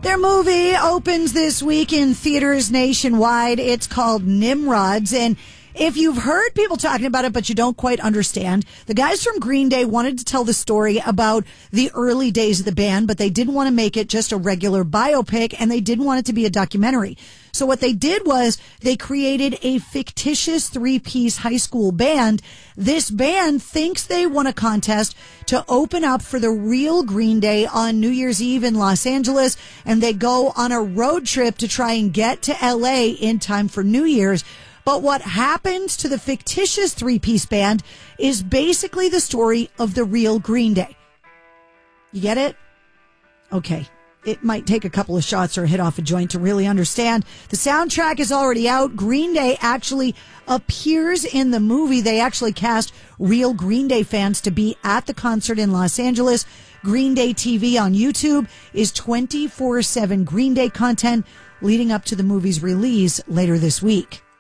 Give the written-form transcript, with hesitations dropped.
Their movie opens this week in theaters nationwide. It's called Nimrods. And if you've heard people talking about it, but you don't quite understand, the guys from Green Day wanted to tell the story about the early days of the band, but they didn't want to make it just a regular biopic, and they didn't want it to be a documentary. So what they did was they created a fictitious three-piece high school band. This band thinks they won a contest to open up for the real Green Day on New Year's Eve in Los Angeles, and they go on a road trip to try and get to LA in time for New Year's. But what happens to the fictitious three-piece band is basically the story of the real Green Day. You get it? Okay. It might take a couple of shots or hit off a joint to really understand. The soundtrack is already out. Green Day actually appears in the movie. They actually cast real Green Day fans to be at the concert in Los Angeles. Green Day TV on YouTube is 24/7 Green Day content leading up to the movie's release later this week.